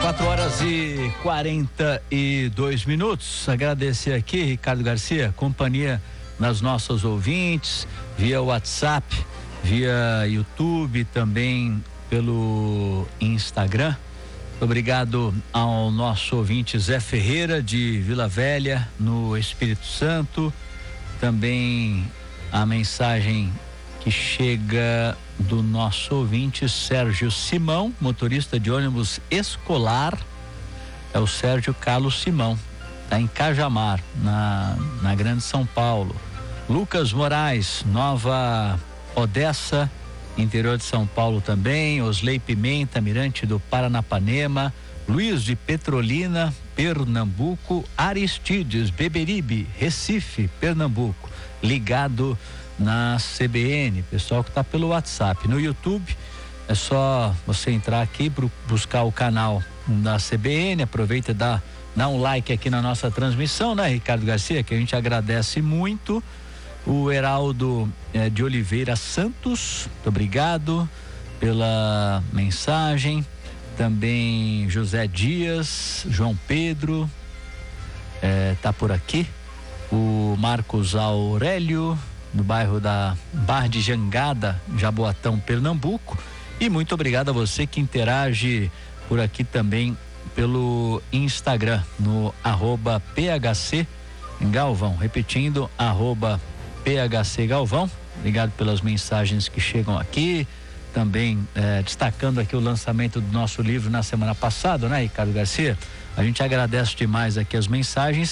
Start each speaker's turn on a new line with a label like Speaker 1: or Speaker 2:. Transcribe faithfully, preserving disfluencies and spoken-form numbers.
Speaker 1: quatro horas e quarenta e dois minutos. Agradecer aqui, Ricardo Garcia, companhia nas nossas ouvintes, via WhatsApp, via YouTube, também pelo Instagram. Obrigado ao nosso ouvinte Zé Ferreira, de Vila Velha, no Espírito Santo. Também a mensagem que chega do nosso ouvinte Sérgio Simão, motorista de ônibus escolar. É o Sérgio Carlos Simão, está em Cajamar, na, na Grande São Paulo. Lucas Moraes, Nova Odessa, interior de São Paulo também. Osley Pimenta, Mirante do Paranapanema. Luiz de Petrolina, Pernambuco. Aristides, Beberibe, Recife, Pernambuco, ligado na C B N. Pessoal que está pelo WhatsApp. No YouTube é só você entrar aqui, buscar o canal da C B N, aproveita e dá, dá um like aqui na nossa transmissão, né, Ricardo Garcia, que a gente agradece muito. O Heraldo eh, de Oliveira Santos, muito obrigado pela mensagem. Também José Dias, João Pedro eh, tá por aqui. O Marcos Aurélio, no bairro da Barra de Jangada, Jaboatão, Pernambuco. E muito obrigado a você que interage por aqui também pelo Instagram, no arroba P H C Galvão. Repetindo, arroba P H C Galvão. Obrigado pelas mensagens que chegam aqui. Também eh, destacando aqui o lançamento do nosso livro na semana passada, né, Ricardo Garcia? A gente agradece demais aqui as mensagens.